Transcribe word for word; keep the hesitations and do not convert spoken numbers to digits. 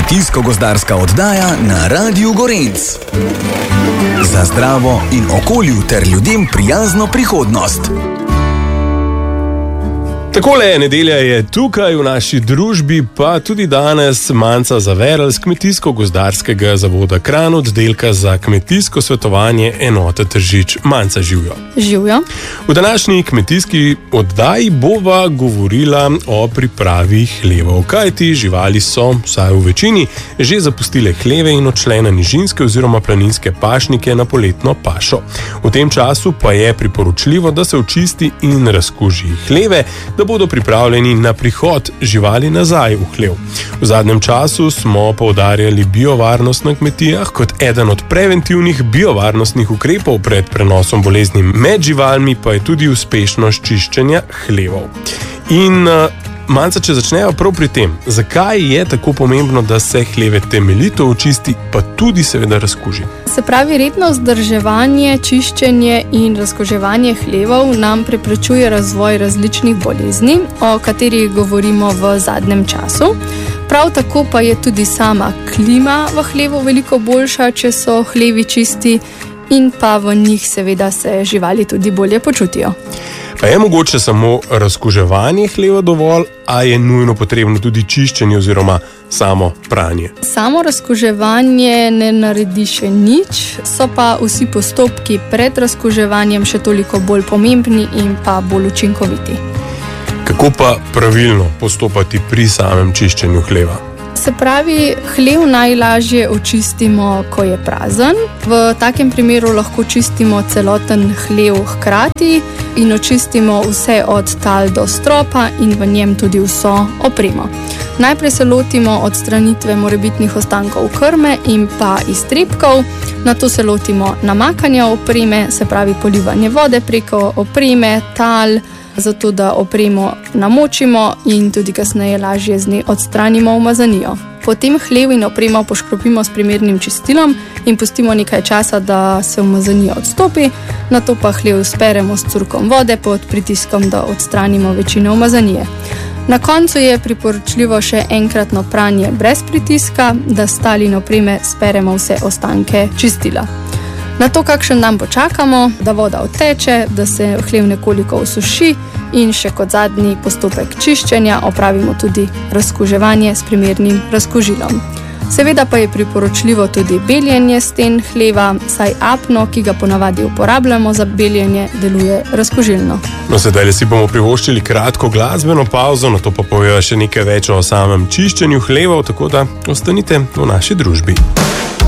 Kmetijsko-gozdarska oddaja na Radiu Gorenc. Za zdravo in okolju ter ljudem prijazno prihodnost. Takole, nedelja je tukaj v naši družbi, pa tudi danes Manca Zaverl z Kmetijsko-gozdarskega zavoda Kranj, oddelka za kmetijsko svetovanje enote Tržič. Manca, živjo. Živjo. V današnji kmetijski oddaji bova govorila o pripravi hlevov. Kajti živali so, vsaj v večini, že zapustile hleve in odšle na nižinske oziroma planinske pašnike na poletno pašo. V tem času pa je priporočljivo, da se očisti in razkuži hleve, da bodo pripravljeni na prihod živali nazaj v hlev. V zadnjem času smo poudarjali biovarnost na kmetijah kot eden od preventivnih biovarnostnih ukrepov pred prenosom bolezni med živalmi, pa je tudi uspešnost čiščenja hlevov. In Manca, če začnejo prav pri tem, zakaj je tako pomembno, da se hleve temeljito očisti, pa tudi seveda razkuži? Se pravi, redno vzdrževanje, čiščenje in razkuževanje hlevov nam preprečuje razvoj različnih bolezni, o katerih govorimo v zadnjem času. Prav tako pa je tudi sama klima v hlevu veliko boljša, če so hlevi čisti, in pa v njih seveda se živali tudi bolje počutijo. Pa je mogoče samo razkuževanje hleva dovolj, a je nujno potrebno tudi čiščenje oziroma samo pranje? Samo razkuževanje ne naredi še nič, so pa vsi postopki pred razkuževanjem še toliko bolj pomembni in pa bolj učinkoviti. Kako pa pravilno postopati pri samem čiščenju hleva? Se pravi, hlev najlažje očistimo, ko je prazen. V takem primeru lahko čistimo celoten hlev hkrati in očistimo vse od tal do stropa in v njem tudi vso opremo. Najprej se lotimo odstranitve morebitnih ostankov krme in pa iztrebkov, nato se lotimo namakanja opreme, se pravi polivanje vode preko opreme, tal, zato da opremo namočimo in tudi kasneje lažje z nje odstranimo umazanijo. Potem hlev in opremo poškropimo s primernim čistilom in pustimo nekaj časa, da se umazanija odstopi, nato pa hlev speremo s curkom vode pod pritiskom, da odstranimo večino umazanije. Na koncu je priporočljivo še enkratno pranje brez pritiska, da s tal in opreme speremo vse ostanke čistila. Na to kakšen dan počakamo, da voda odteče, da se hlev nekoliko osuši in še kot zadnji postopek čiščenja opravimo tudi razkuževanje s primernim razkužilom. Seveda pa je priporočljivo tudi beljenje sten hleva, saj apno, ki ga ponavadi uporabljamo za beljenje, deluje razkužilno. No, sedaj si bomo privoščili kratko glasbeno pauzo, na to pa poveva še nekaj več o samem čiščenju hlevov, tako da ostanite v naši družbi.